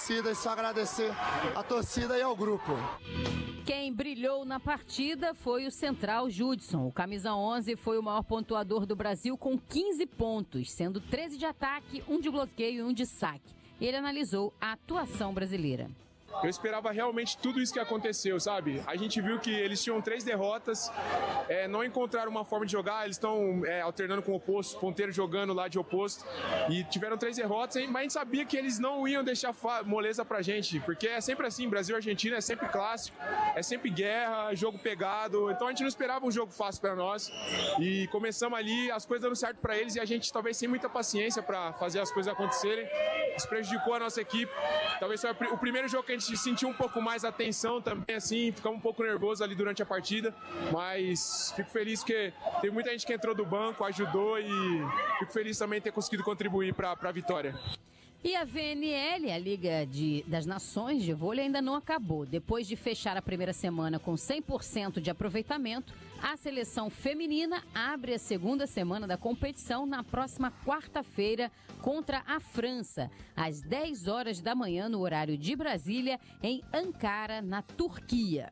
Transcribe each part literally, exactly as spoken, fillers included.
torcida e só agradecer a torcida e ao grupo. Quem brilhou na partida foi o central Judson. O camisa onze foi o maior pontuador do Brasil com quinze pontos, sendo treze de ataque, um de bloqueio e um de saque. Ele analisou a atuação brasileira. Eu esperava realmente tudo isso que aconteceu, sabe? A gente viu que eles tinham três derrotas, é, não encontraram uma forma de jogar, eles estão é, alternando com o oposto, ponteiro jogando lá de oposto, e tiveram três derrotas, mas a gente sabia que eles não iam deixar moleza pra gente, porque é sempre assim, Brasil e Argentina é sempre clássico, é sempre guerra, jogo pegado, então a gente não esperava um jogo fácil pra nós, e começamos ali, as coisas dando certo pra eles, e a gente talvez sem muita paciência pra fazer as coisas acontecerem, isso prejudicou a nossa equipe, talvez foi o primeiro jogo que a gente sentiu um pouco mais a tensão também, assim, ficamos um pouco nervosos ali durante a partida, mas fico feliz porque teve muita gente que entrou do banco, ajudou e fico feliz também de ter conseguido contribuir para a vitória. E a V N L, a Liga de, das Nações de Vôlei, ainda não acabou. Depois de fechar a primeira semana com cem por cento de aproveitamento, a seleção feminina abre a segunda semana da competição na próxima quarta-feira contra a França, às dez horas da manhã, no horário de Brasília, em Ankara, na Turquia.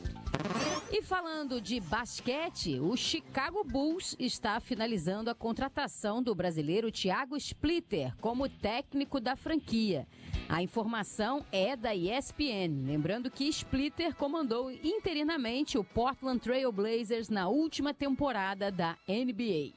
E falando de basquete, o Chicago Bulls está finalizando a contratação do brasileiro Thiago Splitter como técnico da franquia. A informação é da E S P N, lembrando que Splitter comandou interinamente o Portland Trail Blazers na última temporada da N B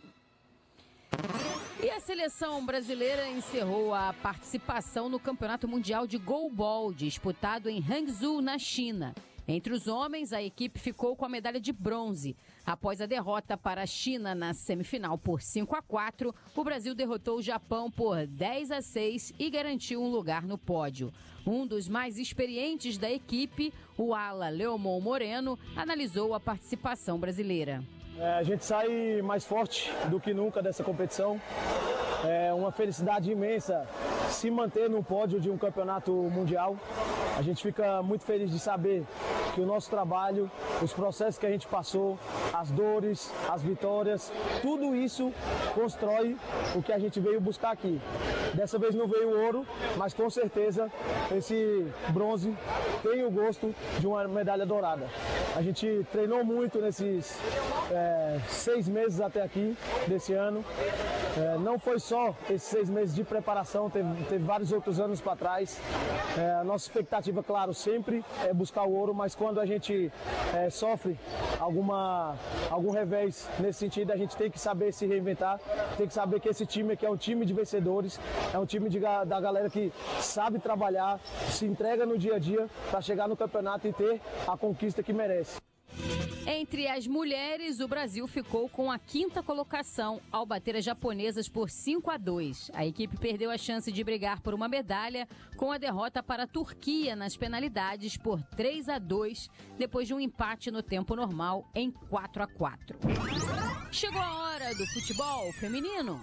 A. E a seleção brasileira encerrou a participação no Campeonato Mundial de Goalball, disputado em Hangzhou, na China. Entre os homens, a equipe ficou com a medalha de bronze. Após a derrota para a China na semifinal por cinco a quatro, o Brasil derrotou o Japão por dez a seis e garantiu um lugar no pódio. Um dos mais experientes da equipe, o ala Leomon Moreno, analisou a participação brasileira. É, a gente sai mais forte do que nunca dessa competição. É uma felicidade imensa se manter no pódio de um campeonato mundial. A gente fica muito feliz de saber que o nosso trabalho, os processos que a gente passou, as dores, as vitórias, tudo isso constrói o que a gente veio buscar aqui. Dessa vez não veio o ouro, mas com certeza esse bronze tem o gosto de uma medalha dourada. A gente treinou muito nesses é, seis meses até aqui, desse ano. É, não foi só esses seis meses de preparação, teve, teve vários outros anos para trás. É, a nossa expectativa, claro, sempre é buscar o ouro, mas quando a gente é, sofre alguma, algum revés nesse sentido, a gente tem que saber se reinventar, tem que saber que esse time aqui é um time de vencedores, é um time de, da galera que sabe trabalhar, se entrega no dia a dia para chegar no campeonato e ter a conquista que merece. Entre as mulheres, o Brasil ficou com a quinta colocação ao bater as japonesas por cinco a dois. A equipe perdeu a chance de brigar por uma medalha com a derrota para a Turquia nas penalidades por três a dois, depois de um empate no tempo normal em quatro a quatro. Chegou a hora do futebol feminino.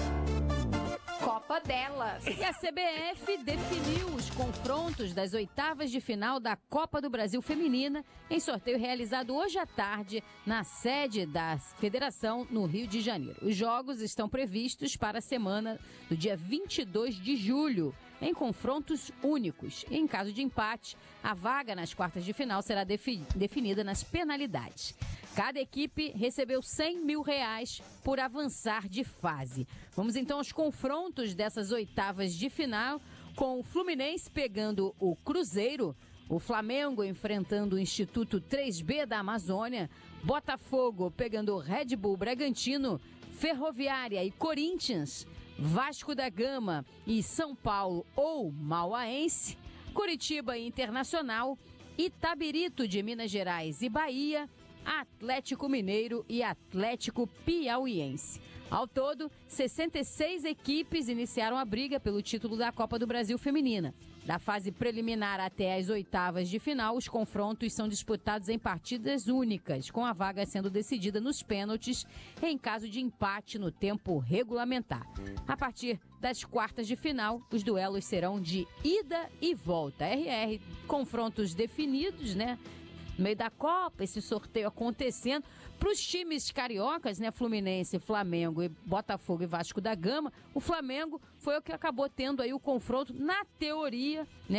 Copa delas. E a C B F definiu os confrontos das oitavas de final da Copa do Brasil Feminina em sorteio realizado hoje à tarde na sede da Federação no Rio de Janeiro. Os jogos estão previstos para a semana do dia vinte e dois de julho, em confrontos únicos. Em caso de empate, a vaga nas quartas de final será defi- definida nas penalidades. Cada equipe recebeu cem mil reais por avançar de fase. Vamos então aos confrontos dessas oitavas de final, com o Fluminense pegando o Cruzeiro, o Flamengo enfrentando o Instituto três B da Amazônia, Botafogo pegando o Red Bull Bragantino, Ferroviária e Corinthians, Vasco da Gama e São Paulo ou Mauaense, Curitiba e Internacional, Itabirito de Minas Gerais e Bahia, Atlético Mineiro e Atlético Piauiense. Ao todo, sessenta e seis equipes iniciaram a briga pelo título da Copa do Brasil Feminina. Da fase preliminar até as oitavas de final, os confrontos são disputados em partidas únicas, com a vaga sendo decidida nos pênaltis em caso de empate no tempo regulamentar. A partir das quartas de final, os duelos serão de ida e volta. R R, confrontos definidos, né? No meio da Copa, esse sorteio acontecendo. Para os times cariocas, né, Fluminense, Flamengo, e Botafogo e Vasco da Gama, o Flamengo foi o que acabou tendo aí o confronto, na teoria, né,